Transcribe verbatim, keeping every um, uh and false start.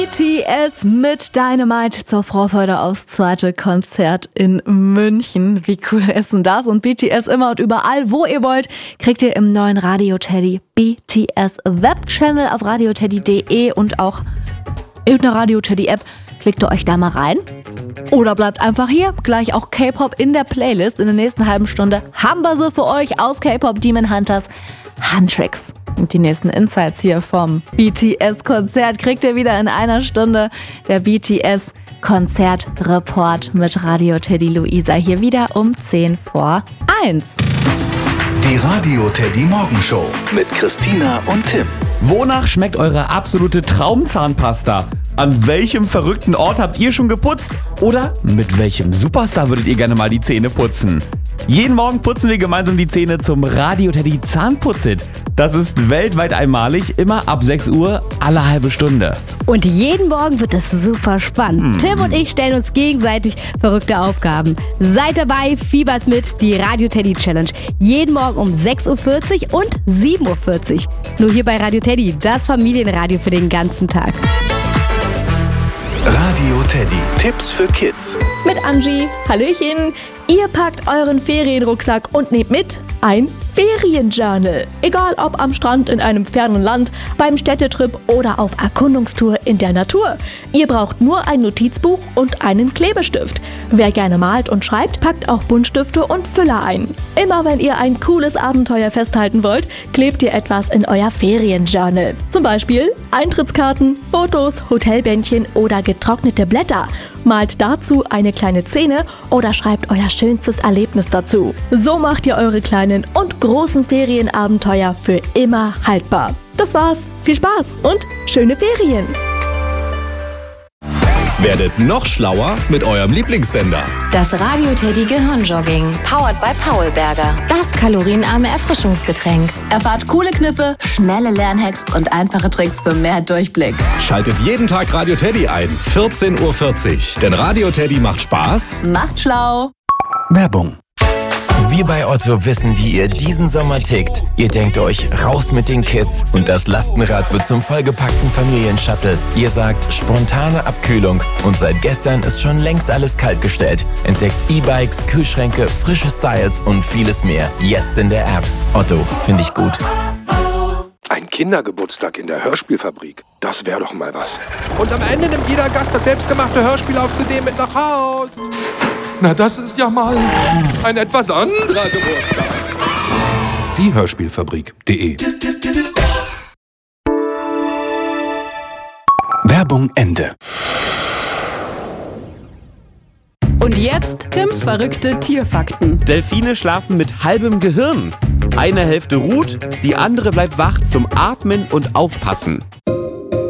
B T S mit Dynamite zur Vorfreude aufs zweite Konzert in München. Wie cool ist denn das? Und B T S immer und überall, wo ihr wollt, kriegt ihr im neuen Radio Teddy B T S Webchannel auf radioteddy punkt de und auch in der Radio Teddy App. Klickt ihr euch da mal rein. Oder bleibt einfach hier. Gleich auch K-Pop in der Playlist. In der nächsten halben Stunde haben wir sie für euch aus K-Pop Demon Hunters. Huntrix. Und die nächsten Insights hier vom B T S-Konzert kriegt ihr wieder in einer Stunde. Der B T S-Konzert-Report mit Radio Teddy Luisa hier wieder um zehn vor eins. Die Radio Teddy Morgenshow mit Christina und Tim. Wonach schmeckt eure absolute Traumzahnpasta? An welchem verrückten Ort habt ihr schon geputzt? Oder mit welchem Superstar würdet ihr gerne mal die Zähne putzen? Jeden Morgen putzen wir gemeinsam die Zähne zum Radio Teddy Zahnputzit. Das ist weltweit einmalig, immer ab sechs Uhr, alle halbe Stunde. Und jeden Morgen wird es super spannend. Hm. Tim und ich stellen uns gegenseitig verrückte Aufgaben. Seid dabei, fiebert mit, die Radio Teddy Challenge. Jeden Morgen um sechs Uhr vierzig und sieben Uhr vierzig. Nur hier bei Radio Teddy, das Familienradio für den ganzen Tag. Radio Teddy, Tipps für Kids. Mit Angie, Hallöchen. Ihr packt euren Ferienrucksack und nehmt mit ein Ferienjournal. Egal ob am Strand in einem fernen Land, beim Städtetrip oder auf Erkundungstour in der Natur. Ihr braucht nur ein Notizbuch und einen Klebestift. Wer gerne malt und schreibt, packt auch Buntstifte und Füller ein. Immer wenn ihr ein cooles Abenteuer festhalten wollt, klebt ihr etwas in euer Ferienjournal. Zum Beispiel Eintrittskarten, Fotos, Hotelbändchen oder getrocknete Blätter. Malt dazu eine kleine Szene oder schreibt euer schönstes Erlebnis dazu. So macht ihr eure kleinen und großen Ferienabenteuer für immer haltbar. Das war's. Viel Spaß und schöne Ferien! Werdet noch schlauer mit eurem Lieblingssender. Das Radio Teddy Gehirnjogging, powered by Paulberger. Das kalorienarme Erfrischungsgetränk. Erfahrt coole Kniffe, schnelle Lernhacks und einfache Tricks für mehr Durchblick. Schaltet jeden Tag Radio Teddy ein, vierzehn Uhr vierzig. Denn Radio Teddy macht Spaß. Macht schlau. Werbung. Wir bei Otto wissen, wie ihr diesen Sommer tickt. Ihr denkt euch, raus mit den Kids und das Lastenrad wird zum vollgepackten Familienshuttle. Ihr sagt, spontane Abkühlung und seit gestern ist schon längst alles kaltgestellt. Entdeckt E-Bikes, Kühlschränke, frische Styles und vieles mehr. Jetzt in der App. Otto, finde ich gut. Ein Kindergeburtstag in der Hörspielfabrik. Das wäre doch mal was. Und am Ende nimmt jeder Gast das selbstgemachte Hörspiel auf C D mit nach Haus. Na, das ist ja mal ein etwas anderer Geburtstag. Die Hörspielfabrik punkt de. Werbung Ende. Und jetzt Tims verrückte Tierfakten. Delfine schlafen mit halbem Gehirn. Eine Hälfte ruht, die andere bleibt wach zum Atmen und Aufpassen.